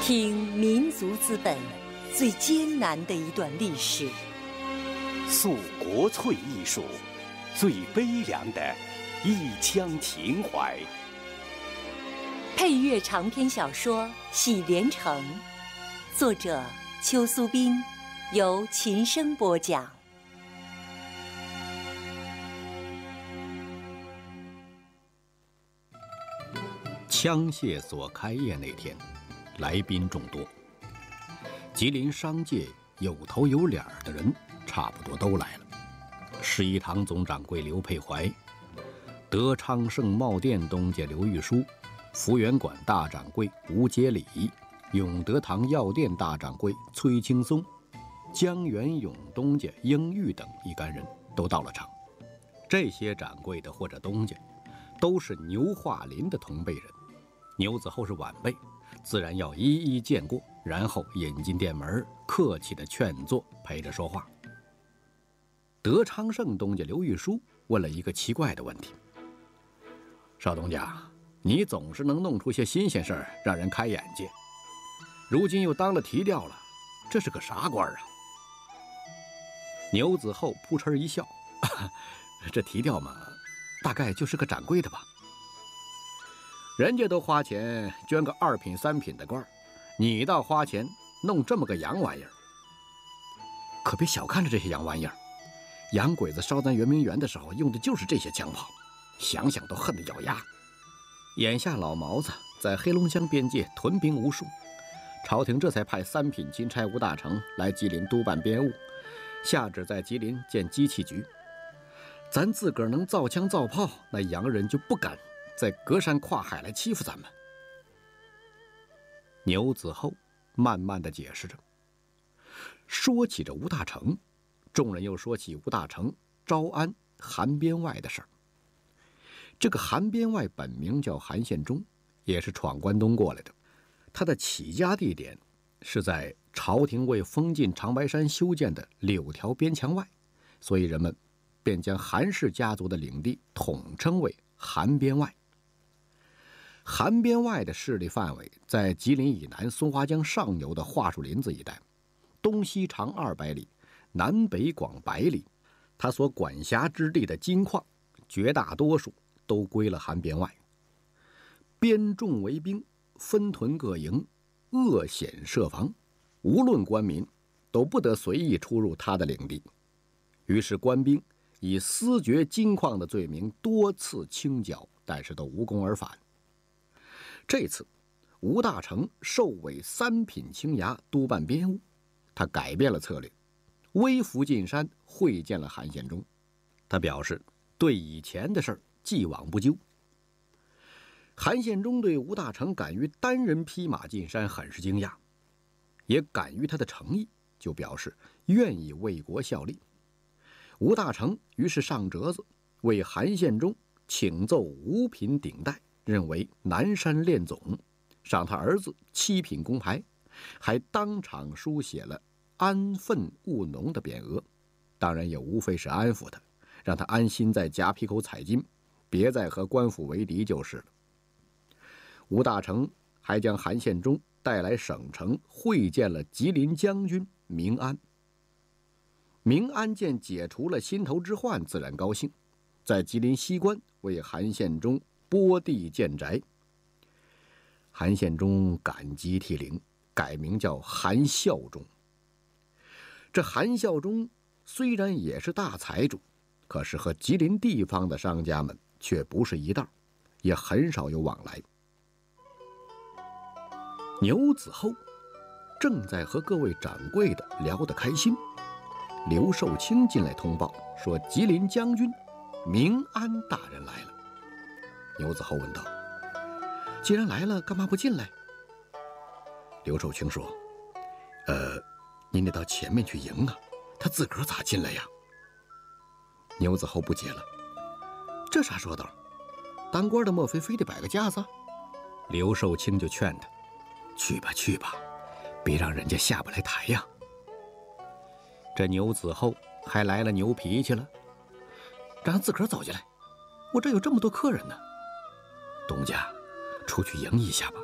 听民族资本最艰难的一段历史， 诉国粹艺术最悲凉的一腔情怀。 配乐长篇小说《喜连城》，作者邱苏斌，由秦声播讲。 枪械所开业那天，来宾众多，吉林商界有头有脸的人差不多都来了。十一堂总掌柜刘佩怀，德昌盛茂店东家刘玉书，福源馆大掌柜吴节礼，永德堂药店大掌柜崔青松，江源永东家英玉等一干人都到了场。这些掌柜的或者东家都是牛化林的同辈人，牛子厚是晚辈，自然要一一见过，然后引进店门，客气的劝坐，陪着说话。德昌盛东家刘玉书问了一个奇怪的问题：少东家，你总是能弄出些新鲜事儿，让人开眼界，如今又当了提调了，这是个啥官啊？牛子厚扑哧一笑，这提调嘛，大概就是个掌柜的吧。人家都花钱捐个2品3品的官，你倒花钱弄这么个洋玩意儿。可别小看了这些洋玩意儿，洋鬼子烧咱圆明园的时候用的就是这些枪炮，想想都恨得咬牙。眼下老毛子在黑龙江边界屯兵无数，朝廷这才派3品钦差吴大成来吉林督办边务，下旨在吉林建机器局。咱自个儿能造枪造炮，那洋人就不敢再隔山跨海来欺负咱们。牛子厚慢慢地解释着。说起这吴大成，众人又说起吴大成招安韩边外的事儿。这个韩边外本名叫韩献忠，也是闯关东过来的。他的起家地点是在朝廷为封禁长白山修建的6条边墙外，所以人们便将韩氏家族的领地统称为韩边外。韩边外的势力范围在吉林以南松花江上游的桦树林子一带，东西长200里，南北广100里。他所管辖之地的金矿绝大多数都归了韩边外。编众为兵，分屯各营，扼险设防，无论官民都不得随意出入他的领地。于是官兵以私掘金矿的罪名多次清剿，但是都无功而返。这次吴大成授委3品青衙督办边务，他改变了策略，微服进山会见了韩献忠。他表示对以前的事儿既往不咎。韩献忠对吴大成敢于单人匹马进山很是惊讶，也感于他的诚意，就表示愿意为国效力。吴大成于是上折子为韩献忠请奏5品顶戴，认为南山练总，赏他儿子7品功牌，还当场书写了安分务农的匾额，当然也无非是安抚他，让他安心在夹皮口采金，别再和官府为敌就是了。吴大成还将韩献忠带来省城会见了吉林将军明安。明安见解除了心头之患，自然高兴，在吉林西关为韩献忠拨地建宅。韩献忠感激涕零，改名叫韩孝忠。这韩孝忠虽然也是大财主，可是和吉林地方的商家们却不是一道，也很少有往来。牛子厚正在和各位掌柜的聊得开心，刘寿清进来通报说吉林将军明安大人来了。牛子厚问道：既然来了，干嘛不进来？刘寿清说：您得到前面去迎啊，他自个儿咋进来呀？牛子厚不解了：这啥说道？当官的莫非非得摆个架子？刘寿清就劝他：去吧去吧，别让人家下不来台呀。这牛子厚还来了牛脾气了，让他自个儿走进来，我这有这么多客人呢。东家，出去迎一下吧，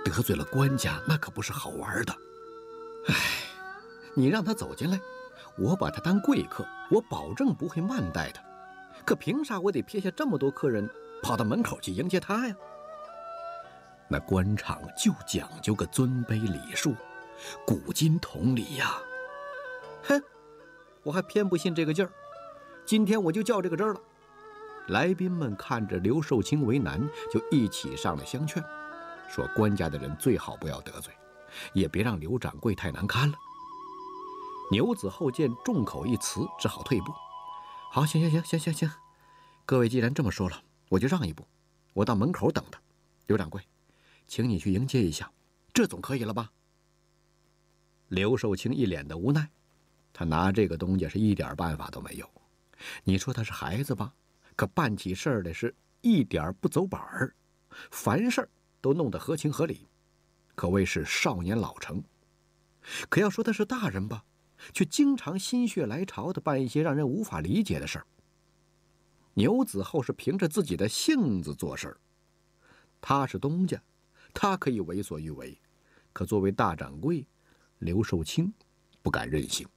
得罪了官家，那可不是好玩的。哎，你让他走进来，我把他当贵客，我保证不会慢待他。可凭啥我得撇下这么多客人，跑到门口去迎接他呀？那官场就讲究个尊卑礼数，古今同理呀。哼，我还偏不信这个劲儿。今天我就较这个真儿了。来宾们看着刘寿清为难，就一起上来相劝，说官家的人最好不要得罪，也别让刘掌柜太难堪了。牛子厚见众口一词，只好退步。好，行，各位既然这么说了，我就让一步，我到门口等他。刘掌柜，请你去迎接一下，这总可以了吧？刘寿清一脸的无奈，他拿这个东家是一点办法都没有。你说他是孩子吧，可办起事儿来是一点不走板儿，凡事都弄得合情合理，可谓是少年老成。可要说他是大人吧，却经常心血来潮的办一些让人无法理解的事儿。牛子厚是凭着自己的性子做事儿，他是东家，他可以为所欲为，可作为大掌柜，刘寿清不敢任性。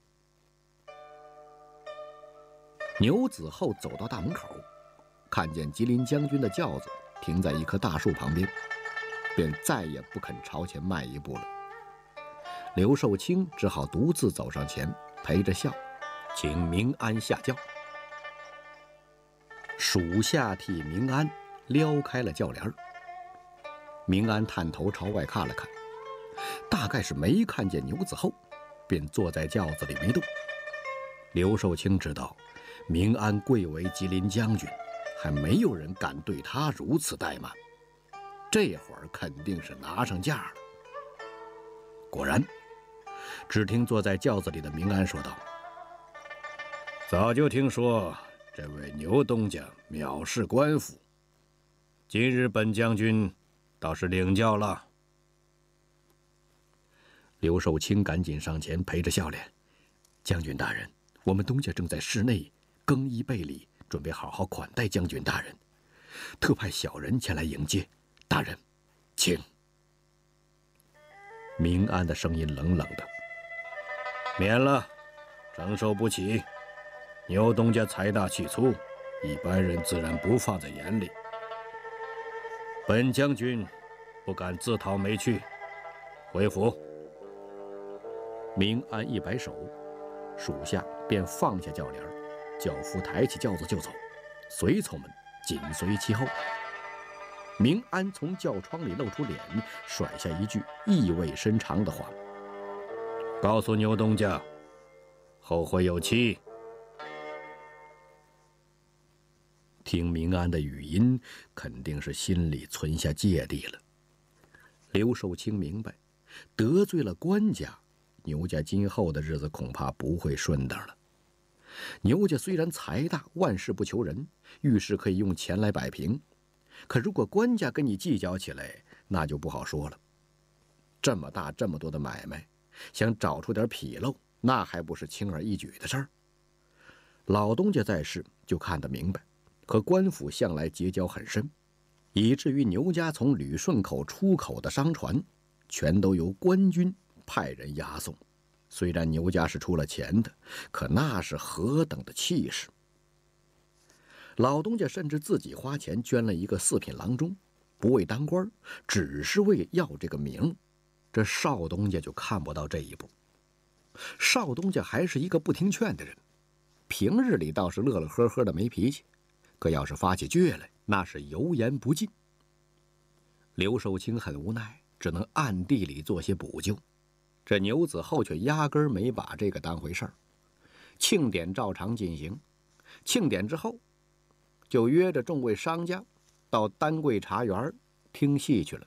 牛子厚走到大门口，看见吉林将军的轿子停在一棵大树旁边，便再也不肯朝前迈一步了。刘寿清只好独自走上前，陪着笑，请明安下轿。属下替明安撩开了轿帘。明安探头朝外看了看，大概是没看见牛子厚，便坐在轿子里没动。刘寿清知道明安贵为吉林将军，还没有人敢对他如此怠慢，这会儿肯定是拿上价了。果然，只听坐在轿子里的明安说道：“早就听说这位牛东家藐视官府，今日本将军倒是领教了。”刘寿清赶紧上前陪着笑脸：“将军大人，我们东家正在室内更衣备礼，准备好好款待将军大人，特派小人前来迎接。大人，请。”明安的声音冷冷的：“免了，承受不起。牛东家财大气粗，一般人自然不放在眼里。本将军不敢自讨没趣，回府。”明安一摆手，属下便放下轿帘，轿夫抬起轿子就走，随从们紧随其后。明安从轿窗里露出脸，甩下一句意味深长的话：“告诉牛东家，后会有期。”听明安的语音，肯定是心里存下芥蒂了。刘寿清明白，得罪了官家，牛家今后的日子恐怕不会顺当了。牛家虽然财大，万事不求人，遇事可以用钱来摆平，可如果官家跟你计较起来，那就不好说了。这么大这么多的买卖，想找出点纰漏，那还不是轻而易举的事儿。老东家在世就看得明白，和官府向来结交很深，以至于牛家从旅顺口出口的商船，全都由官军派人押送。虽然牛家是出了钱的，可那是何等的气势！老东家甚至自己花钱捐了一个四品郎中，不为当官，只是为要这个名。这少东家就看不到这一步。少东家还是一个不听劝的人，平日里倒是乐乐呵呵的没脾气，可要是发起倔来，那是油盐不进。刘寿清很无奈，只能暗地里做些补救。这牛子厚却压根儿没把这个当回事儿。庆典照常进行，庆典之后，就约着众位商家到丹桂茶园听戏去了。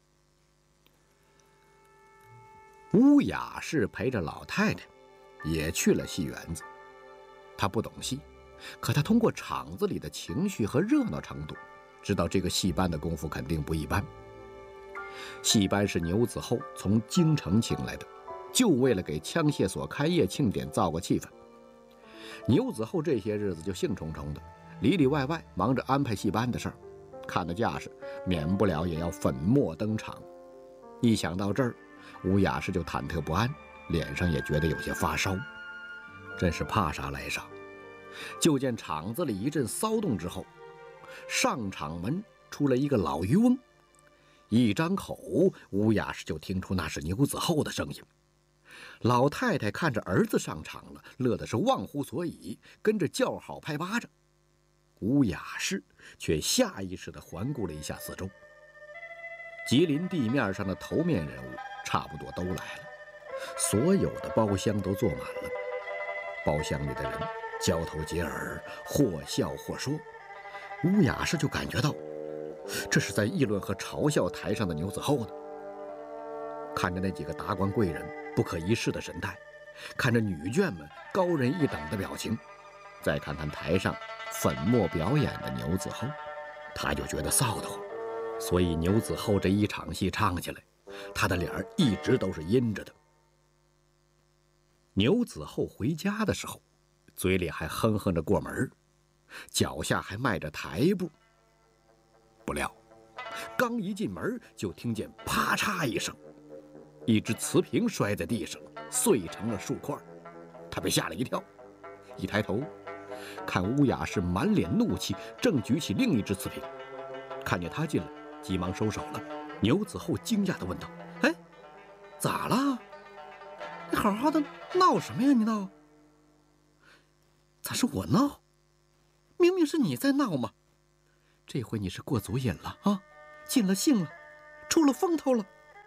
乌雅是陪着老太太也去了戏园子。她不懂戏，可她通过场子里的情绪和热闹程度，知道这个戏班的功夫肯定不一般。戏班是牛子厚从京城请来的，就为了给枪械所开业庆典造个气氛。牛子厚这些日子就兴冲冲的，里里外外忙着安排戏班的事儿，看的架势，免不了也要粉墨登场。 一想到这儿，吴雅士就忐忑不安，脸上也觉得有些发烧，真是怕啥来啥。就见场子里一阵骚动之后，上场门出来一个老渔翁，一张口，吴雅士就听出那是牛子厚的声音。老太太看着儿子上场了，乐的是忘乎所以，跟着叫好拍巴掌。吴雅士却下意识地环顾了一下四周，吉林地面上的头面人物差不多都来了，所有的包厢都坐满了。包厢里的人交头接耳，或笑或说。吴雅士就感觉到，这是在议论和嘲笑台上的牛子厚呢。看着那几个达官贵人不可一世的神态，看着女眷们高人一等的表情，再看看台上粉墨表演的牛子厚，他就觉得臊得慌。所以牛子厚这一场戏唱起来，他的脸一直都是阴着的。牛子厚回家的时候，嘴里还哼哼着过门，脚下还迈着台步。不料刚一进门，就听见啪嚓一声，一只瓷瓶摔在地上，碎成了数块。他被吓了一跳，一抬头看吴雅士满脸怒气，正举起另一只瓷瓶。看见他进来，急忙收手了。牛子厚惊讶地问道：“哎，咋了？你好好的闹什么呀？你闹？咋是我闹？明明是你在闹嘛！这回你是过足瘾了啊，尽了兴了，出了风头了。”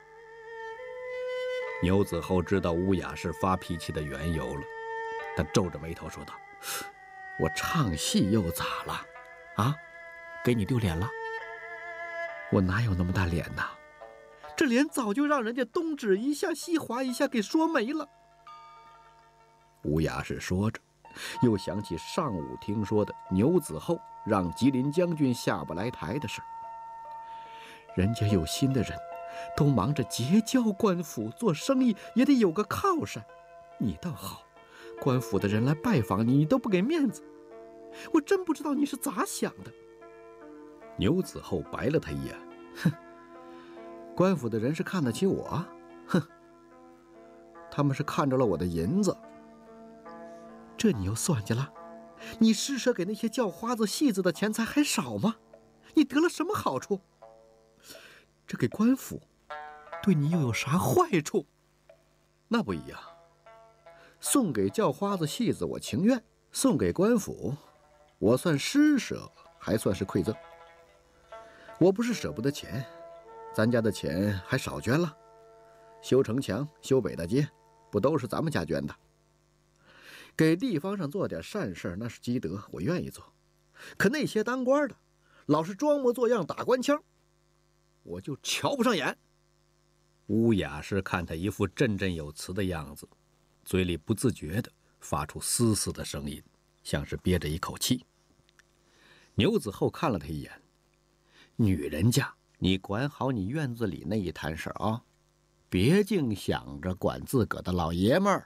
牛子厚知道吴雅士发脾气的缘由了，他皱着眉头说道：“我唱戏又咋了？啊，给你丢脸了？我哪有那么大脸呐？这脸早就让人家东指一下西划一下给说没了。”吴雅士说着，又想起上午听说的牛子厚让吉林将军下不来台的事儿。人家有心的人都忙着结交官府，做生意也得有个靠山，你倒好，官府的人来拜访你，你都不给面子，我真不知道你是咋想的。牛子厚白了他一眼，哼，官府的人是看得起我，哼，他们是看着了我的银子。这你又算计了？你施舍给那些叫花子戏子的钱财还少吗？你得了什么好处？这给官府对你又有啥坏处？那不一样，送给叫花子戏子我情愿，送给官府我算施舍，还算是馈赠。我不是舍不得钱，咱家的钱还少捐了，修城墙、修北大街，不都是咱们家捐的？给地方上做点善事那是积德，我愿意做。可那些当官的老是装模作样打官腔，我就瞧不上眼。吴雅士看他一副振振有词的样子，嘴里不自觉地发出嘶嘶的声音，像是憋着一口气。牛子厚看了他一眼：“女人家，你管好你院子里那一摊事啊，别净想着管自个的老爷们儿。”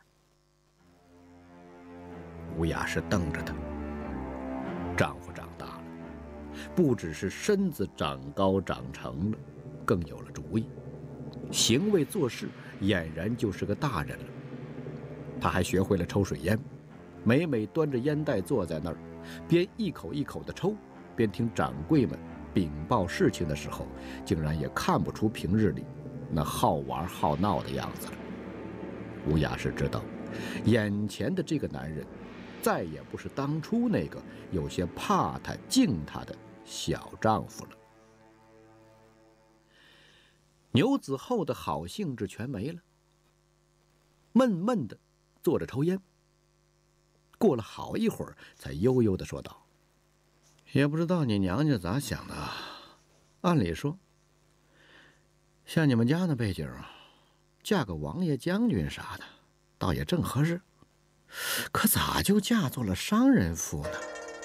吴雅士瞪着他，丈夫长大了，不只是身子长高长成了，更有了主意，行为做事俨然就是个大人了。他还学会了抽水烟，每每端着烟袋坐在那儿，边一口一口地抽，边听掌柜们禀报事情的时候，竟然也看不出平日里那好玩好闹的样子了。吴雅士知道，眼前的这个男人再也不是当初那个有些怕他敬他的小丈夫了。牛子厚的好兴致全没了，闷闷地坐着抽烟。过了好一会儿，才悠悠地说道：“也不知道你娘家咋想的，按理说，像你们家那背景，嫁个王爷将军啥的，倒也正合适。可咋就嫁做了商人妇呢？”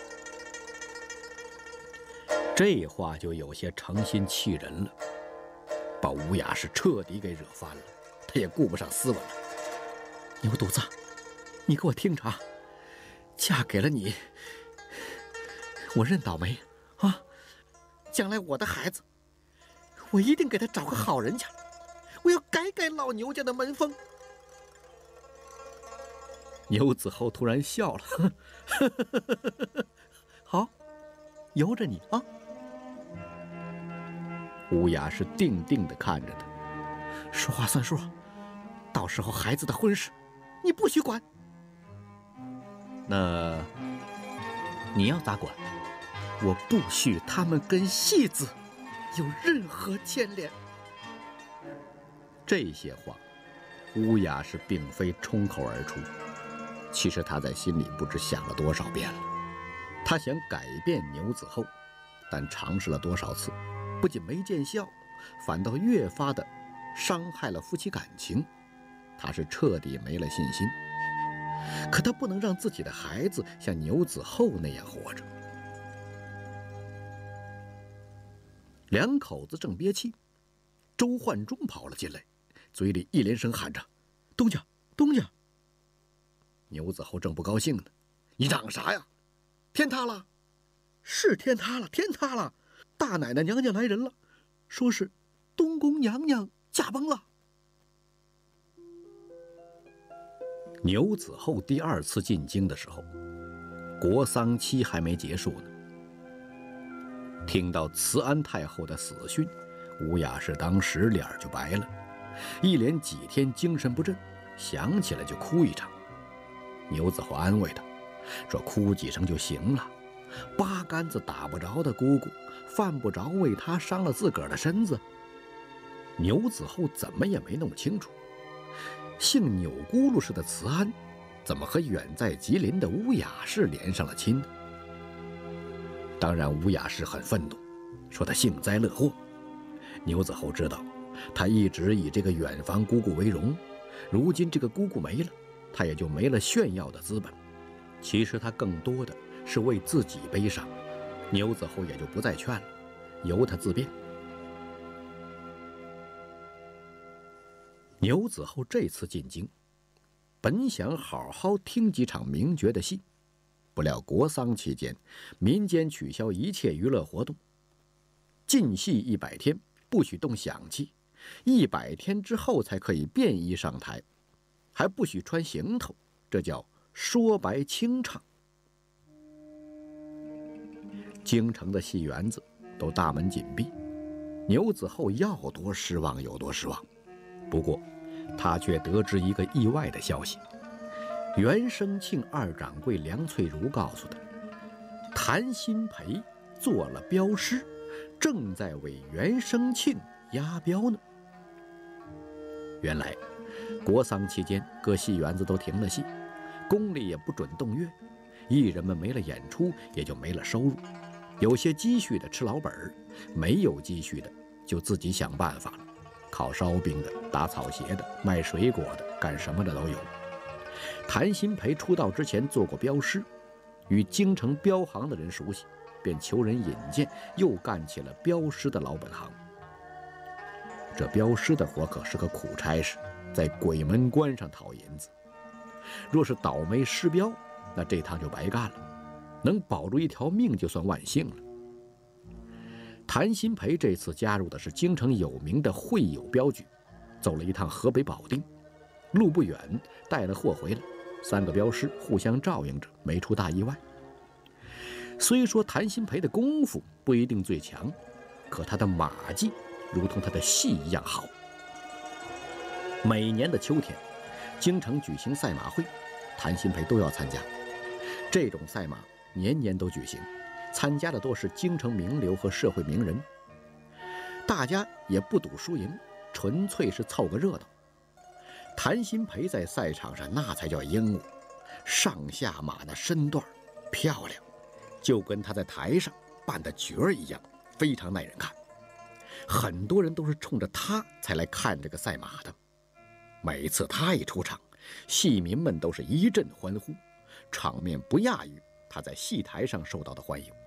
这话就有些诚心气人了，把吴雅士彻底给惹翻了。他也顾不上斯文了：“牛犊子，你给我听着，嫁给了你，我认倒霉啊！将来我的孩子，我一定给他找个好人家， 我要改改老牛家的门风。牛子后突然笑了，好，由着你啊。乌雅是定定地看着他，说话算数，到时候孩子的婚事，你不许管。那你要咋管？我不许他们跟戏子有任何牵连。这些话，乌雅是并非冲口而出，其实他在心里不知想了多少遍了。他想改变牛子后，但尝试了多少次，不仅没见效，反倒越发的伤害了夫妻感情。他是彻底没了信心。可他不能让自己的孩子像牛子后那样活着。两口子正憋气，周焕忠跑了进来，嘴里一连声喊着：“东家，东家！”牛子后正不高兴呢：“你嚷啥呀？天塌了！是天塌了，天塌了！大奶奶娘娘来人了，说是东宫娘娘驾崩了。”牛子后第二次进京的时候，国丧期还没结束呢。听到慈安太后的死讯，吴雅氏当时脸就白了，一连几天精神不振，想起来就哭一场。牛子后安慰他说：“哭几声就行了，八竿子打不着的姑姑，犯不着为他伤了自个儿的身子。”牛子后怎么也没弄清楚，姓钮咕噜氏的慈安，怎么和远在吉林的乌雅氏连上了亲呢？当然，乌雅氏很愤怒，说他幸灾乐祸。牛子后知道，他一直以这个远房姑姑为荣，如今这个姑姑没了，他也就没了炫耀的资本。其实他更多的是为自己悲伤，牛子后也就不再劝了，由他自便。牛子后这次进京，本想好好听几场名角的戏，不料国丧期间，民间取消一切娱乐活动，禁戏100天，不许动响器，100天之后才可以便衣上台，还不许穿行头，这叫说白清唱。京城的戏园子都大门紧闭，牛子后要多失望有多失望。不过，他却得知一个意外的消息。袁生庆二掌柜梁翠如告诉他，谭鑫培做了镖师，正在为袁生庆押镖呢。原来，国丧期间各戏园子都停了戏，宫里也不准动乐，艺人们没了演出，也就没了收入。有些积蓄的吃老本儿，没有积蓄的就自己想办法了。烤烧饼的、打草鞋的、卖水果的，干什么的都有。谭鑫培出道之前做过镖师，与京城镖行的人熟悉，便求人引荐，又干起了镖师的老本行。这镖师的活可是个苦差事，在鬼门关上讨银子。若是倒霉失镖，那这趟就白干了，能保住一条命就算万幸了。谭鑫培这次加入的是京城有名的会友镖局，走了一趟河北保定，路不远，带了货回来，3个镖师互相照应着，没出大意外。虽说谭鑫培的功夫不一定最强，可他的马技如同他的戏一样好。每年的秋天，京城举行赛马会，谭鑫培都要参加。这种赛马年年都举行，参加的多是京城名流和社会名人，大家也不赌输赢，纯粹是凑个热闹。谭鑫培在赛场上那才叫英武，上下马的身段漂亮，就跟他在台上扮的角儿一样，非常耐人看。很多人都是冲着他才来看这个赛马的。每次他一出场，戏迷们都是一阵欢呼，场面不亚于他在戏台上受到的欢迎。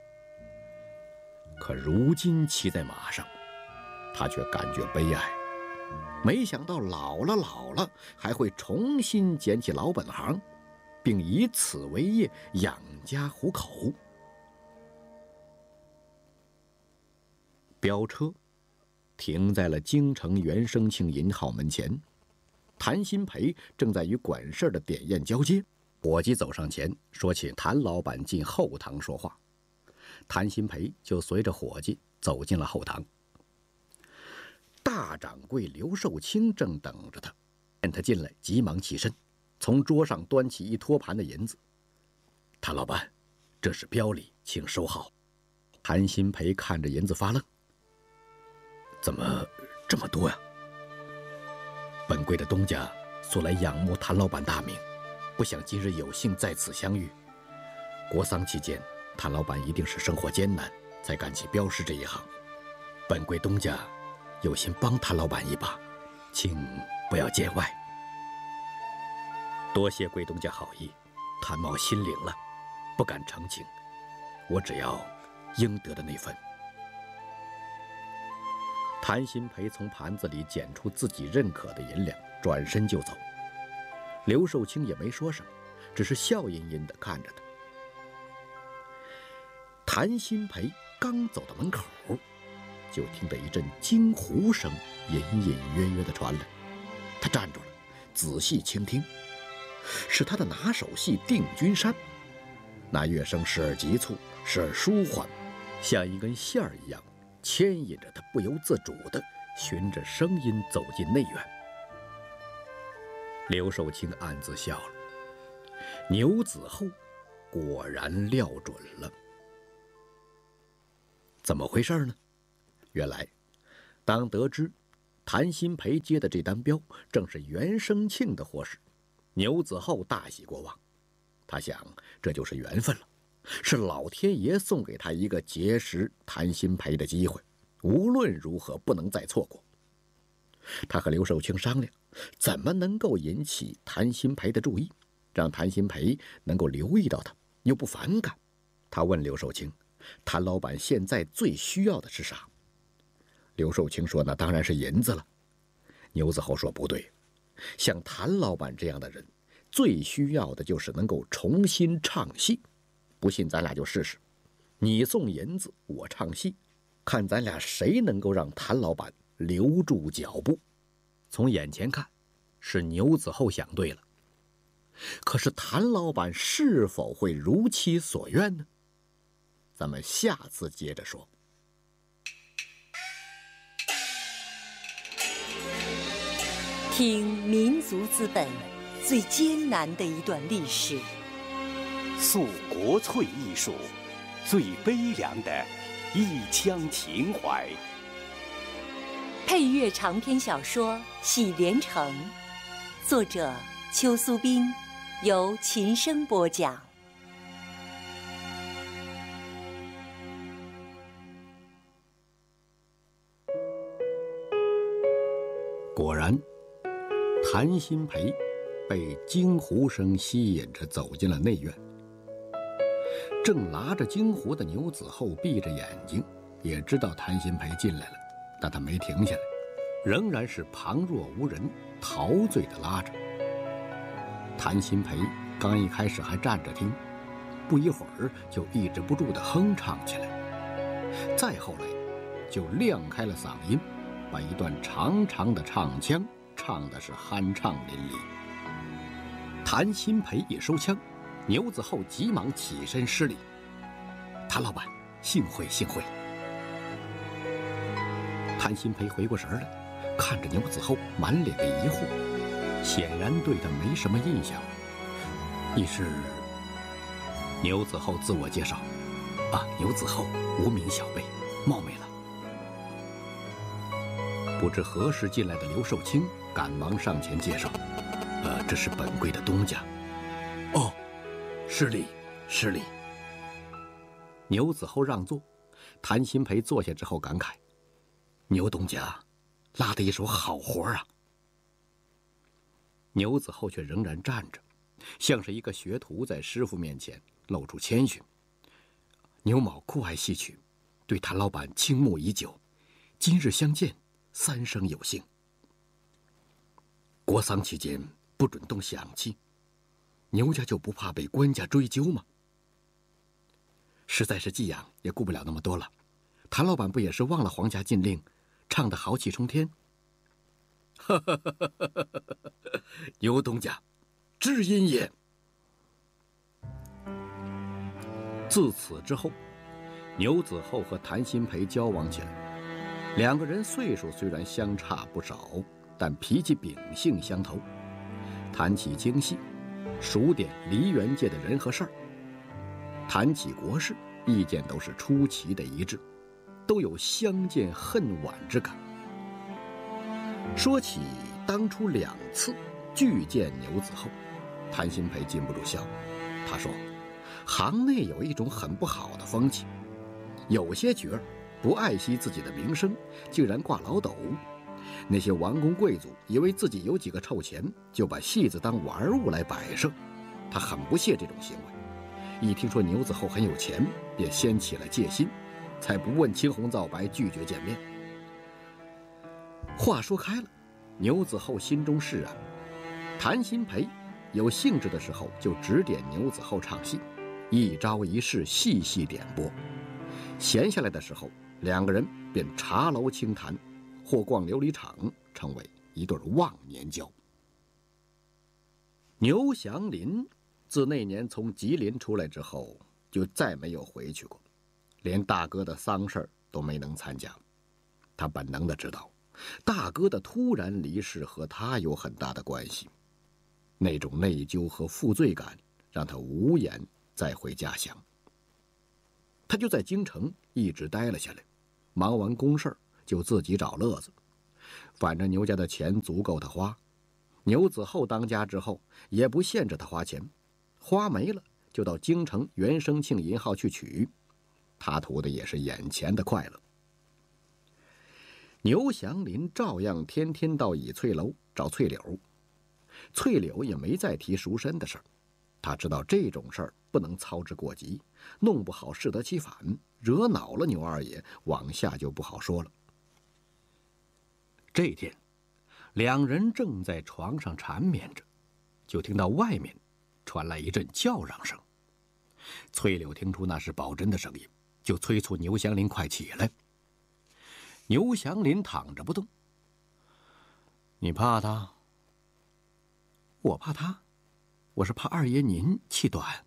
可如今骑在马上，他却感觉悲哀，没想到老了还会重新捡起老本行，并以此为业养家糊口。飙车停在了京城元生庆银号门前。谭鑫培正在与管事的点验交接，伙计走上前说请谭老板进后堂说话。谭鑫培就随着伙计走进了后堂。大掌柜刘寿清正等着他，见他进来，急忙起身，从桌上端起一托盘的银子。谭老板，这是标礼，请收好。谭鑫培看着银子发愣，怎么这么多呀？本柜的东家素来仰慕谭老板大名，不想今日有幸在此相遇。国丧期间，谭老板一定是生活艰难，才干起镖师这一行。本柜东家有心帮谭老板一把，请不要见外。多谢贵东家好意，谭某心领了，不敢澄清，我只要应得的那份。谭鑫培从盘子里捡出自己认可的银两，转身就走。刘寿清也没说什么，只是笑吟吟地看着他。谭鑫培刚走到门口，就听得一阵惊呼声隐隐约约地传来。他站住了，仔细倾听，是他的拿手戏《定军山》。那乐声时而急促，时而舒缓，像一根线儿一样牵引着他不由自主地循着声音走进内院。刘寿清暗自笑了，牛子厚果然料准了。怎么回事呢？原来，当得知谭鑫培接的这单镖正是袁生庆的货时，牛子厚大喜过望。他想，这就是缘分了，是老天爷送给他一个结识谭鑫培的机会，无论如何不能再错过。他和刘寿清商量，怎么能够引起谭鑫培的注意，让谭鑫培能够留意到他，又不反感。他问刘寿清，谭老板现在最需要的是啥？刘寿清说，那当然是银子了。牛子厚说，不对，像谭老板这样的人，最需要的就是能够重新唱戏。不信咱俩就试试，你送银子，我唱戏，看咱俩谁能够让谭老板留住脚步。从眼前看，是牛子厚想对了，可是谭老板是否会如其所愿呢？咱们下次接着说。 听民族资本最艰难的一段历史， 诉国粹艺术最悲凉的一腔情怀。 配乐长篇小说《喜连城》，作者邱苏斌，由琴声播讲。 果然，谭鑫培被惊呼声吸引着走进了内院。正拿着京胡的牛子厚闭着眼睛，也知道谭鑫培进来了，但他没停下来，仍然是旁若无人，陶醉地拉着。谭鑫培刚一开始还站着听，不一会儿就抑制不住地哼唱起来，再后来就亮开了嗓音，把一段长长的唱腔唱的是酣畅淋漓。谭鑫培一收枪，牛子厚急忙起身施礼：“谭老板，幸会幸会。”谭鑫培回过神来，看着牛子厚，满脸的疑惑，显然对他没什么印象。你是？牛子厚自我介绍：“啊，牛子厚，无名小辈，冒昧了。”不知何时进来的刘寿清赶忙上前介绍：“这是本柜的东家。”“哦，失礼，失礼。”牛子厚让座，谭鑫培坐下之后感慨：“牛东家拉的一手好活啊。”牛子厚却仍然站着，像是一个学徒在师傅面前露出谦逊。牛某酷爱戏曲，对谭老板倾慕已久，今日相见，三生有幸。国丧期间不准动响器，牛家就不怕被官家追究吗？实在是寄养，也顾不了那么多了。谭老板不也是忘了皇家禁令， 唱得豪气冲天。哈哈哈哈哈哈！牛东家，知音也。自此之后，牛子厚和谭鑫培交往起来。两个人岁数虽然相差不少，但脾气秉性相投，谈起经戏，数点梨园界的人和事儿，谈起国事，意见都是出奇的一致，都有相见恨晚之感。说起当初2次拒见牛子厚，谭鑫培禁不住笑。他说，行内有一种很不好的风气，有些角儿不爱惜自己的名声，竟然挂老斗。那些王公贵族以为自己有几个臭钱，就把戏子当玩物来摆设。他很不屑这种行为，一听说牛子厚很有钱，便掀起了戒心，才不问青红皂白拒绝见面。话说开了，牛子厚心中释然。谭鑫培有兴致的时候就指点牛子厚唱戏，一招一式细细点拨。闲下来的时候，两个人便茶楼轻谈，或逛琉璃厂，成为一对忘年交。牛祥林自那年从吉林出来之后，就再没有回去过，连大哥的丧事都没能参加。他本能地知道，大哥的突然离世和他有很大的关系，那种内疚和负罪感让他无颜再回家乡。他就在京城一直待了下来，忙完公事就自己找乐子，反正牛家的钱足够他花。牛子厚当家之后，也不限制他花钱，花没了就到京城元生庆银号去取，他图的也是眼前的快乐。牛祥林照样天天到倚翠楼找翠柳，翠柳也没再提赎身的事儿。他知道这种事儿不能操之过急，弄不好适得其反，惹恼了牛二爷，往下就不好说了。这天，两人正在床上缠绵着，就听到外面传来一阵叫嚷声。翠柳听出那是宝珍的声音，就催促牛祥林快起来。牛祥林躺着不动。你怕他？我怕他？我是怕二爷您气短。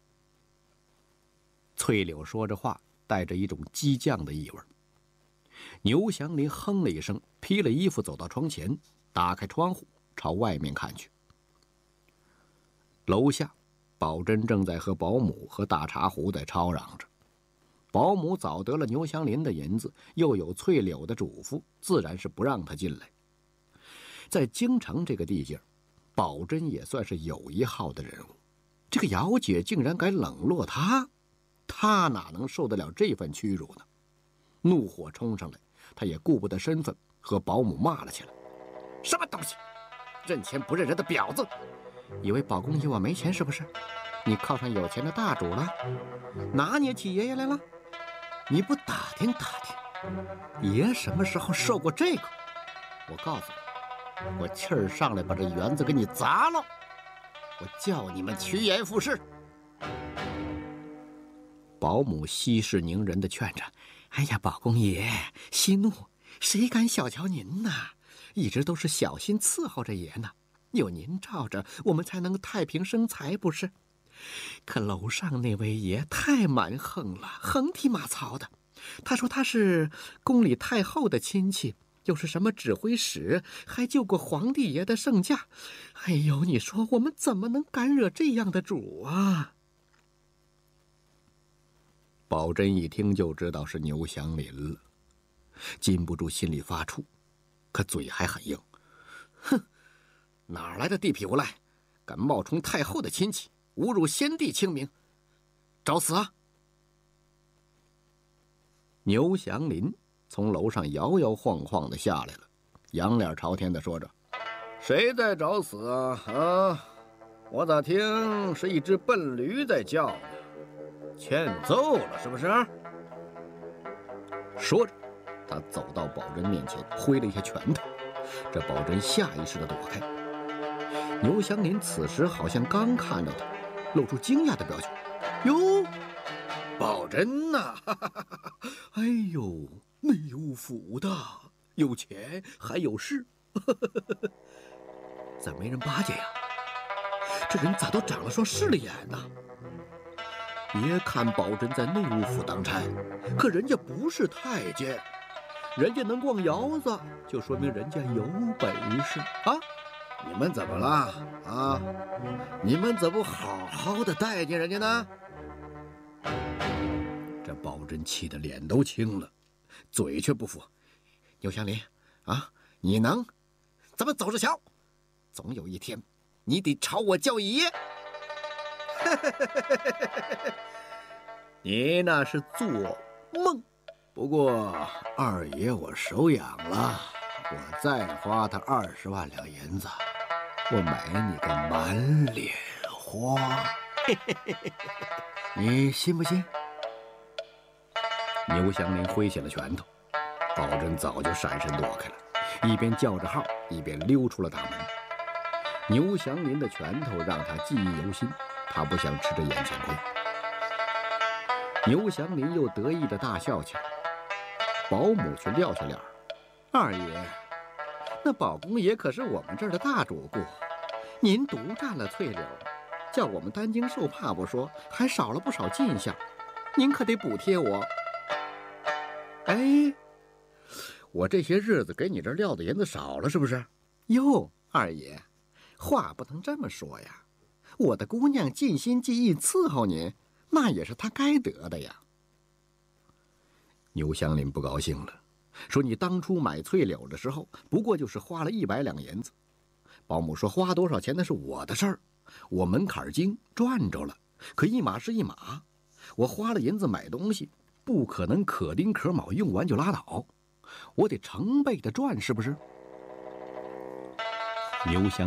翠柳说着话，带着一种激将的意味。牛祥林哼了一声，披了衣服走到窗前，打开窗户朝外面看去。楼下，宝珍正在和保姆和大茶壶在吵嚷着。保姆早得了牛祥林的银子，又有翠柳的嘱咐，自然是不让他进来。在京城这个地界，宝珍也算是有一号的人物，这个姚姐竟然敢冷落他，他哪能受得了这份屈辱呢？怒火冲上来，他也顾不得身份，和保姆骂了起来：什么东西，认钱不认人的婊子！以为宝公爷我没钱是不是？你靠上有钱的大主了，拿捏起爷爷来了？你不打听打听，爷什么时候受过这个？我告诉你，我气儿上来把这园子给你砸了，我叫你们趋炎附势。保姆息事宁人地劝着：哎呀，宝公爷息怒，谁敢小瞧您呐？一直都是小心伺候着爷呢，有您罩着，我们才能太平生财，不是？可楼上那位爷太蛮横了，横踢马槽的。他说他是宫里太后的亲戚，又是什么指挥使，还救过皇帝爷的圣驾。哎呦，你说我们怎么能敢惹这样的主啊？宝珍一听就知道是牛祥林了，禁不住心里发怵，可嘴还很硬。哼，哪来的地痞无赖，敢冒充太后的亲戚，侮辱先帝清明，找死啊！牛祥林从楼上摇摇晃晃地下来了，仰脸朝天地说着：谁在找死啊？啊，我咋听是一只笨驴在叫呢？欠揍了是不是？说着，他走到宝珍面前，挥了一下拳头，这宝珍下意识地躲开。牛祥林此时好像刚看到他，露出惊讶的表情。哟，宝珍呐，哎呦，内务府的， 有钱还有势，咋没人巴结呀？这人咋都长了双势利眼呢？别看宝珍在内务府当差，可人家不是太监，人家能逛窑子，就说明人家有本事啊！你们怎么了啊？你们怎么不好好的待见人家呢？这宝珍气得脸都青了，嘴却不服。牛祥林啊，你能？咱们走着瞧，总有一天，你得朝我叫爷。你那是做梦。不过二爷我手痒了，我再花他20万两银子，我买你个满脸花。你信不信？牛祥林挥起了拳头，宝珍早就闪身躲开了，一边叫着号，一边溜出了大门。牛祥林的拳头让他记忆犹新，他不想吃这眼前亏。牛祥林又得意地大笑起来，保姆却撂下脸儿：“二爷，那宝公爷可是我们这儿的大主顾，您独占了翠柳，叫我们担惊受怕不说，还少了不少进项，您可得补贴我。”哎，我这些日子给你这撂的银子少了是不是？哟，二爷，话不能这么说呀，我的姑娘尽心尽意伺候您，那也是她该得的呀。牛祥林不高兴了，说你当初买翠柳的时候，不过就是花了100两银子。保姆说花多少钱那是我的事儿，我门槛精赚着了，可一码是一码，我花了银子买东西，不可能可丁可卯用完就拉倒，我得成倍的赚，是不是？牛祥